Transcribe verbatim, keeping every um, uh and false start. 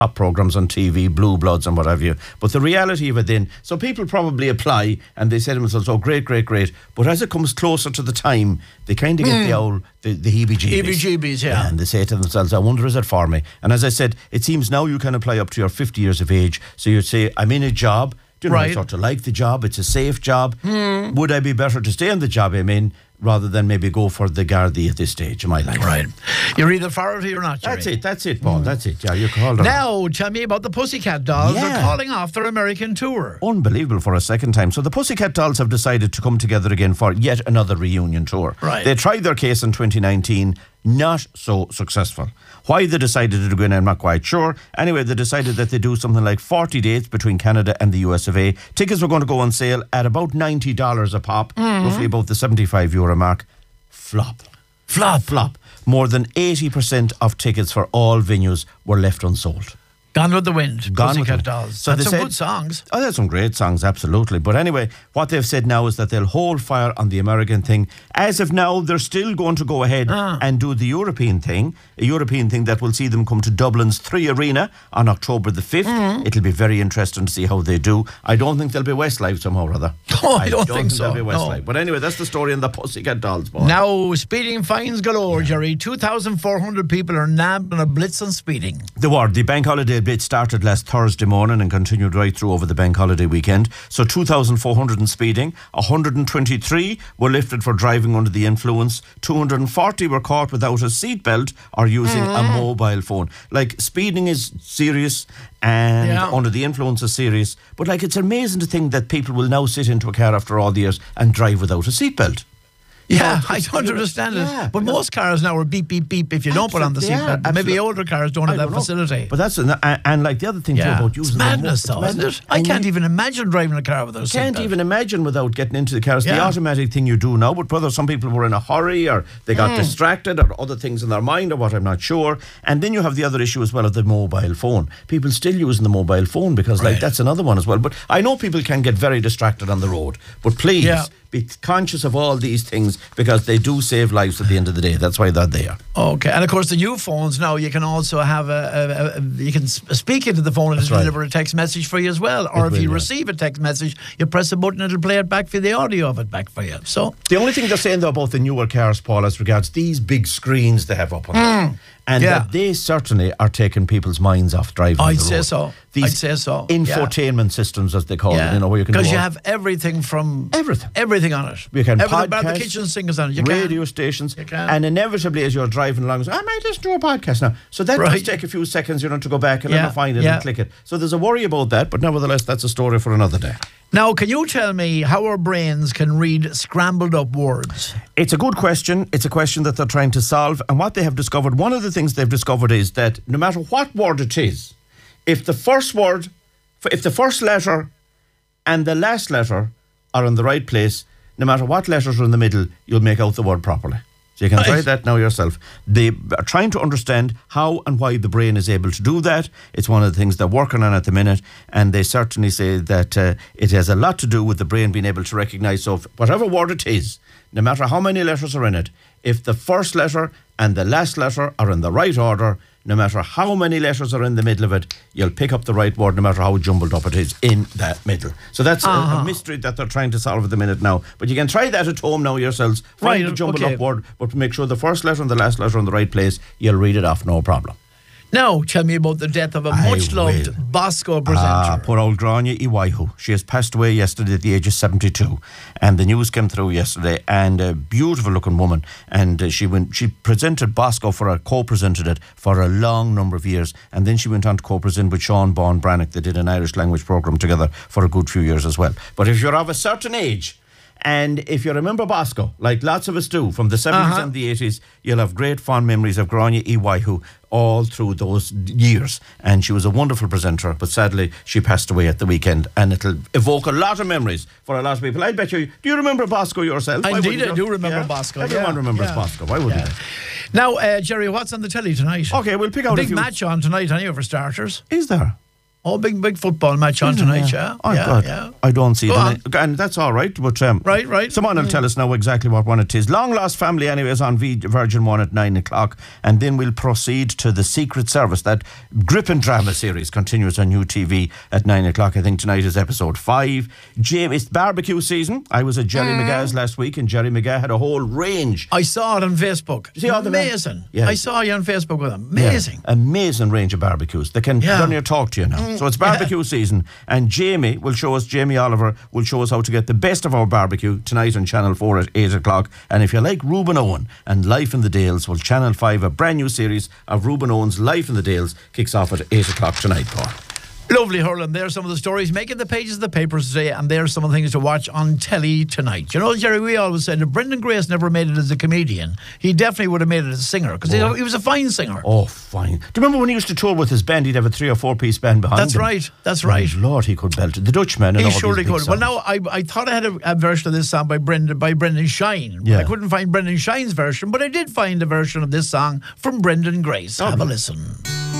hot programmes on T V, Blue Bloods and what have you. But the reality of it then, so people probably apply and they say to themselves, oh, great, great, great. But as it comes closer to the time, they kind of get mm. the old, the, the heebie-jeebies. Heebie-jeebies, yeah. And they say to themselves, I wonder, is it for me? And as I said, it seems now you can apply up to your fifty years of age. So you'd say, I'm in a job. Do you know, right. I sort of like the job. It's a safe job. Mm. Would I be better to stay in the job I'm in rather than maybe go for the Gardaí at this stage of my life? Right. You're either for it or you're not, Jerry. That's it, that's it, Paul, mm. that's it. Yeah, you're called on. Now, tell me about the Pussycat Dolls. Yeah. They're calling off their American tour. Unbelievable for a second time. So the Pussycat Dolls have decided to come together again for yet another reunion tour. Right. They tried their case in twenty nineteen, not so successful. Why they decided to do it, I'm not quite sure. Anyway, they decided that they do something like forty dates between Canada and the U S of A. Tickets were going to go on sale at about ninety dollars a pop, mm-hmm. roughly about the seventy-five euro mark. Flop. Flop. Flop. More than eighty percent of tickets for all venues were left unsold. Gone with the Wind, Gone Pussycat with Dolls. So That's some said, good songs. Oh, there's some great songs, absolutely. But anyway, what they've said now is that they'll hold fire on the American thing. As of now, they're still going to go ahead ah. and do the European thing, a European thing that will see them come to Dublin's Three Arena on October the fifth. Mm. It'll be very interesting to see how they do. I don't think they'll be Westlife somehow or other. Oh, I, I don't, don't think, think so. they'll be Westlife. No. But anyway, that's the story on the Pussycat Dolls, boy. Now, speeding fines galore, yeah. Jerry. two thousand four hundred people are nabbed on a blitz on speeding. The word, the bank holiday blitz started last Thursday morning and continued right through over the bank holiday weekend. So two thousand four hundred in speeding, one hundred twenty-three were lifted for driving under the influence, two hundred forty were caught without a seatbelt or using mm. a mobile phone. Like, speeding is serious and yeah. under the influence is serious, but like, it's amazing to think that people will now sit into a car after all the years and drive without a seatbelt. Yeah, I don't understand it. Yeah, but most cars now are beep, beep, beep if you don't put on the seatbelt. Yeah, maybe older cars don't have that facility. But that's, and, and like the other thing yeah. too about using it's madness though, isn't it? I can't even imagine driving a car without a seatbelt. Can't even imagine without getting into the car. It's yeah. the automatic thing you do now, but whether some people were in a hurry or they got mm. distracted or other things in their mind or what, I'm not sure. And then you have the other issue as well of the mobile phone. People still using the mobile phone because right. like that's another one as well. But I know people can get very distracted on the road. But please yeah. be conscious of all these things because they do save lives at the end of the day. That's why they're there. Okay, and of course the new phones now, you can also have a, a, a you can speak into the phone and it'll right. deliver a text message for you as well. Or it if will, you yeah. receive a text message, you press a button, it'll play it back for you, the audio of it back for you. So the only thing they're saying though about the newer cars, Paul, as regards these big screens they have up on mm. them, and yeah. that they certainly are taking people's minds off driving. I'd on the say road. so. These I'd say so. Infotainment yeah. systems, as they call yeah. it, you know, where you can because you on. have everything from everything, everything on it. You can everything podcast, about the kitchen sink is on it. You radio can. stations, you can. and inevitably as you're driving along, I might listen to a podcast now. So that right. does take a few seconds, you know, to go back and yeah. then find it yeah. and click it. So there's a worry about that, but nevertheless, that's a story for another day. Now, can you tell me how our brains can read scrambled up words? It's a good question. It's a question that they're trying to solve. And what they have discovered, one of the things they've discovered is that no matter what word it is, if the first word, if the first letter and the last letter are in the right place, no matter what letters are in the middle, you'll make out the word properly. So you can try that now yourself. They are trying to understand how and why the brain is able to do that. It's one of the things they're working on at the minute, and they certainly say that uh, it has a lot to do with the brain being able to recognise. So if whatever word it is, no matter how many letters are in it, if the first letter and the last letter are in the right order, no matter how many letters are in the middle of it, you'll pick up the right word no matter how jumbled up it is in that middle. So that's uh-huh. a, a mystery that they're trying to solve at the minute now. But you can try that at home now yourselves. Find right, the jumbled okay. up word, but make sure the first letter and the last letter are in the right place. You'll read it off, no problem. Now, tell me about the death of a much-loved Bosco presenter. Ah, poor old Grania Iwaihu. She has passed away yesterday at the age of seventy-two. And the news came through yesterday, and a beautiful-looking woman. And uh, she went. She presented Bosco for a, co-presented it for a long number of years. And then she went on to co-present with Sean Bawn Brannock. They did an Irish language programme together for a good few years as well. But if you're of a certain age, and if you remember Bosco, like lots of us do, from the seventies uh-huh. and the eighties, you'll have great fond memories of Grania Iwaihu all through those years. And she was a wonderful presenter, but sadly she passed away at the weekend, and it'll evoke a lot of memories for a lot of people. I bet you, do you remember Bosco yourself? Indeed, I do remember yeah? Bosco. Everyone yeah. remembers yeah. Bosco. Why wouldn't yeah. they? Now, uh, Jerry, what's on the telly tonight? Okay, we'll pick out a big a few. match on tonight, anyway, for starters. Is there? Oh, big, big football match on tonight, yeah. Oh, yeah, God. yeah. I don't see Go it. And that's all right. But, um, right, right. Someone will tell us now exactly what one it is. Long Lost Family, anyways, on v- Virgin One at nine o'clock. And then we'll proceed to The Secret Service. That gripping drama series continues on U T V at nine o'clock. I think tonight is episode five. Jim, it's barbecue season. I was at Jerry mm. McGah's last week, and Jerry McGah had a whole range. I saw it on Facebook. See all the Amazing. Yeah. I saw you on Facebook with him. Amazing. Yeah. Amazing range of barbecues. They can Yeah. down here talk to you now. Mm. So it's barbecue yeah. season, and Jamie will show us, Jamie Oliver will show us how to get the best of our barbecue tonight on Channel four at eight o'clock. And if you like Reuben Owen and Life in the Dales, well, Channel five, a brand new series of Reuben Owen's Life in the Dales, kicks off at eight o'clock tonight, Paul. Lovely, hurling. There's some of the stories making the pages of the papers today, and there's some of the things to watch on telly tonight. You know, Jerry, we always said if Brendan Grace never made it as a comedian, he definitely would have made it as a singer, because oh. he, he was a fine singer. Oh, fine. Do you remember when he used to tour with his band? He'd have a three or four piece band behind That's him. That's right. That's right. Oh, Lord, he could belt it. The Dutchman and he all surely these big could. songs. Well, now I I thought I had a, a version of this song by Brendan by Brendan Shine. Yeah. I couldn't find Brendan Shine's version, but I did find a version of this song from Brendan Grace. Oh, have a listen.